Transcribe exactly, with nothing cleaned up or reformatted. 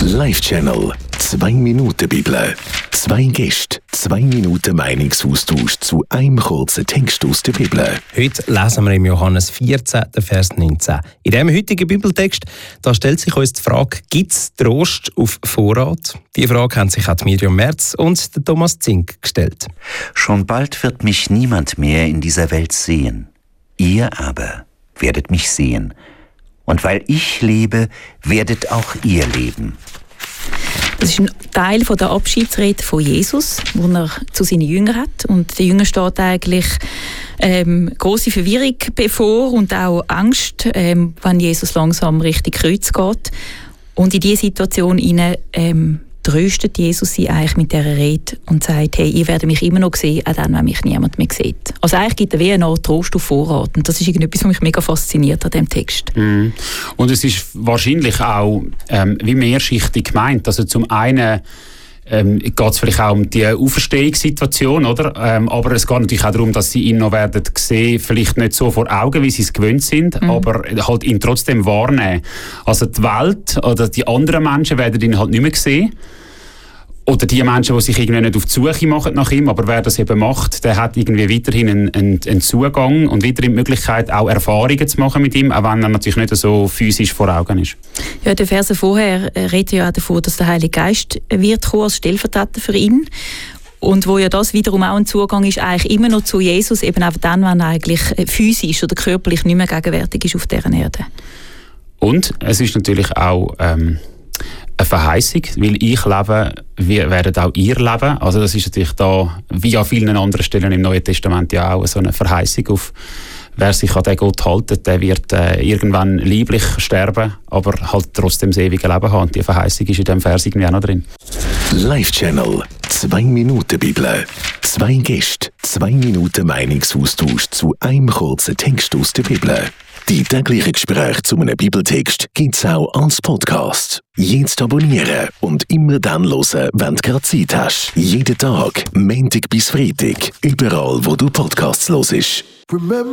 Live-Channel. Zwei Minuten Bibel. Zwei Gäste, zwei Minuten Meinungsaustausch zu einem kurzen Text aus der Bibel. Heute lesen wir im Johannes vierzehn, Vers neunzehn. In diesem heutigen Bibeltext da stellt sich uns die Frage, gibt es Trost auf Vorrat? Diese Frage haben sich auch Miriam Merz und Thomas Zink gestellt. Schon bald wird mich niemand mehr in dieser Welt sehen. Ihr aber werdet mich sehen. Und weil ich lebe, werdet auch ihr leben. Das ist ein Teil der Abschiedsrede von Jesus, den er zu seinen Jüngern hat. Und den Jüngern steht eigentlich ähm, grosse Verwirrung bevor und auch Angst, ähm, wenn Jesus langsam Richtung Kreuz geht. Und in diese Situation hinein, ähm, tröstet Jesus sie eigentlich mit dieser Rede und sagt, hey, ihr werdet mich immer noch sehen, auch dann, wenn mich niemand mehr sieht. Also eigentlich gibt er wie eine Art Trost auf Vorrat. Und das ist etwas, was mich mega fasziniert an diesem Text. Mm. Und es ist wahrscheinlich auch ähm, wie mehrschichtig gemeint. Also zum einen ähm, geht es vielleicht auch um die Auferstehungssituation, oder? Ähm, aber es geht natürlich auch darum, dass sie ihn noch werden sehen, vielleicht nicht so vor Augen, wie sie es gewöhnt sind, mm. aber halt ihn trotzdem wahrnehmen. Also die Welt oder die anderen Menschen werden ihn halt nicht mehr sehen. Oder die Menschen, die sich irgendwie nicht auf die Suche machen nach ihm, aber wer das eben macht, der hat irgendwie weiterhin einen, einen, einen Zugang und weiterhin die Möglichkeit, auch Erfahrungen zu machen mit ihm, auch wenn er natürlich nicht so physisch vor Augen ist. Ja, der Vers vorher redet ja auch davon, dass der Heilige Geist wird kommen als Stellvertreter für ihn. Und wo ja das wiederum auch ein Zugang ist, eigentlich immer noch zu Jesus, eben auch dann, wenn er eigentlich physisch oder körperlich nicht mehr gegenwärtig ist auf dieser Erde. Und es ist natürlich auch Ähm, eine Verheißung, weil ich lebe, wir werden auch ihr leben. Also das ist natürlich da, wie an vielen anderen Stellen im Neuen Testament ja auch so eine Verheißung auf, wer sich an den Gott hält, der wird äh, irgendwann lieblich sterben, aber halt trotzdem das ewige Leben haben. Und die Verheißung ist in diesem Vers irgendwie auch noch drin. Live-Channel. Zwei Minuten Bibel. Zwei Gäste, zwei Minuten Meinungsaustausch zu einem kurzen Text aus der Bibel. Die täglichen Gespräche zu einem Bibeltext gibt es auch als Podcast. Jetzt abonnieren und immer dann hören, wenn du gerade Zeit hast. Jeden Tag, Montag bis Freitag, überall, wo du Podcasts hörst.